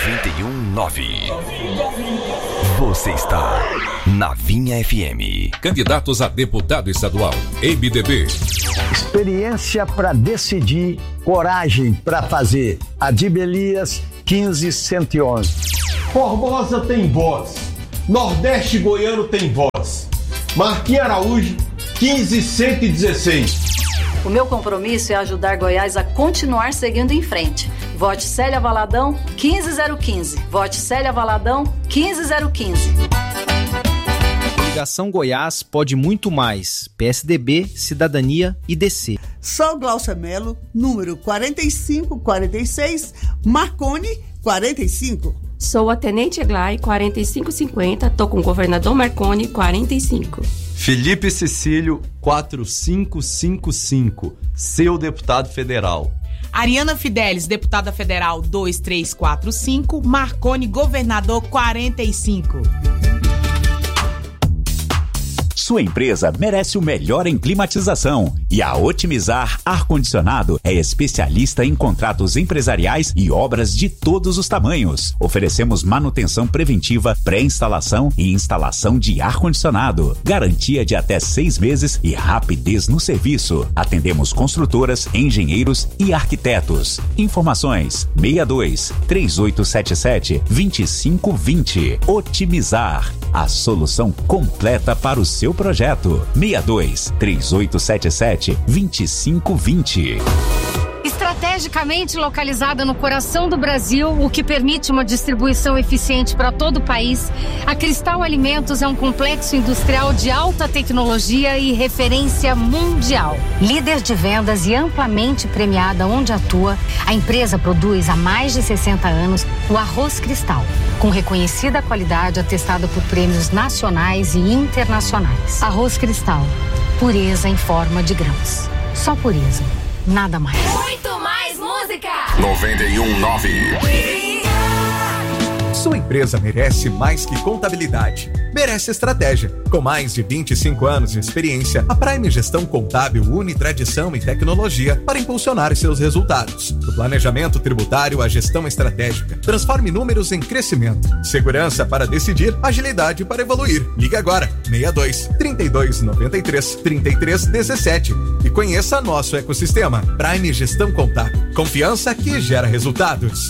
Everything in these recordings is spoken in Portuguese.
91.9. Você está na Vinha FM. Candidatos a deputado estadual, MDB. Experiência para decidir, coragem para fazer. Adib Elias, 15111. Formosa tem voz. Nordeste goiano tem voz. Marquinhos Araújo, 15116. O meu compromisso é ajudar Goiás a continuar seguindo em frente. Vote Célia Valadão, 15015. Vote Célia Valadão, 15015. Coligação Goiás pode muito mais. PSDB, Cidadania e DC. Sou Glaucia Mello, número 4546, Marconi 45. Sou a Tenente Eglai, 4550, tô com o governador Marconi, 45. Felipe Cecílio, 4555, seu deputado federal. Ariana Fidelis, deputada federal, 2345, Marconi, governador, 45. Sua empresa merece o melhor em climatização e a Otimizar Ar-Condicionado é especialista em contratos empresariais e obras de todos os tamanhos. Oferecemos manutenção preventiva, pré-instalação e instalação de ar-condicionado. Garantia de até 6 meses e rapidez no serviço. Atendemos construtoras, engenheiros e arquitetos. Informações 62-3877-2520. Otimizar, a solução completa para o seu projeto. 62-3877-2520. Estrategicamente localizada no coração do Brasil, o que permite uma distribuição eficiente para todo o país, a Cristal Alimentos é um complexo industrial de alta tecnologia e referência mundial. Líder de vendas e amplamente premiada onde atua, a empresa produz há mais de 60 anos o arroz Cristal, com reconhecida qualidade atestada por prêmios nacionais e internacionais. Arroz Cristal, pureza em forma de grãos. Só pureza, nada mais. Muito mais música! 91.9. Sua empresa merece mais que contabilidade. Merece estratégia. Com mais de 25 anos de experiência, a Prime Gestão Contábil une tradição e tecnologia para impulsionar seus resultados. Do planejamento tributário à gestão estratégica. Transforme números em crescimento. Segurança para decidir, agilidade para evoluir. Ligue agora, 62-3293-3317 e conheça nosso ecossistema. Prime Gestão Contábil. Confiança que gera resultados.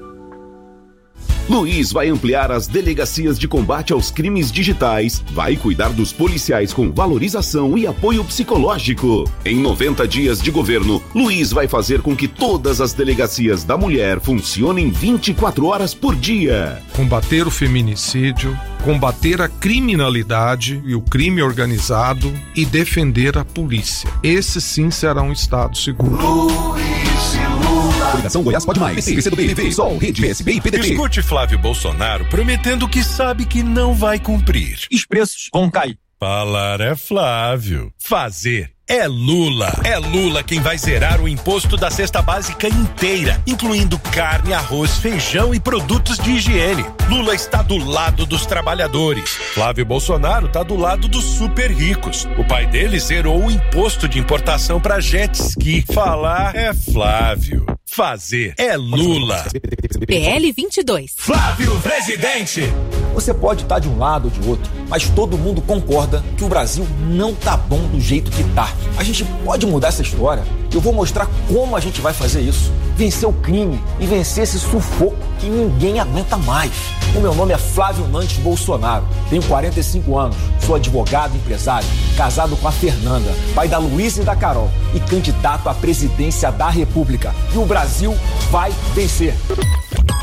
Luiz vai ampliar as delegacias de combate aos crimes digitais, vai cuidar dos policiais com valorização e apoio psicológico. Em 90 dias de governo, Luiz vai fazer com que todas as delegacias da mulher funcionem 24 horas por dia. Combater o feminicídio, combater a criminalidade e o crime organizado e defender a polícia. Esse sim será um Estado seguro. Coligação Goiás Pode Mais. PT, PCdoB, PV, Sol, Rede, PSB e PDT. Escute Flávio Bolsonaro prometendo que sabe que não vai cumprir. Os preços vão cair. Falar é Flávio. Fazer é Lula. É Lula quem vai zerar o imposto da cesta básica inteira, incluindo carne, arroz, feijão e produtos de higiene. Lula está do lado dos trabalhadores. Flávio Bolsonaro está do lado dos super ricos. O pai dele zerou o imposto de importação para jet ski. Falar é Flávio. Fazer é Lula. PL 22. Flávio Presidente. Você pode estar de um lado ou de outro, mas todo mundo concorda que o Brasil não tá bom do jeito que tá. A gente pode mudar essa história. Eu vou mostrar como a gente vai fazer isso. Vencer o crime e vencer esse sufoco que ninguém aguenta mais. O meu nome é Flávio Nantes Bolsonaro. Tenho 45 anos, sou advogado, empresário, casado com a Fernanda, pai da Luísa e da Carol e candidato à presidência da República. E o Brasil vai vencer.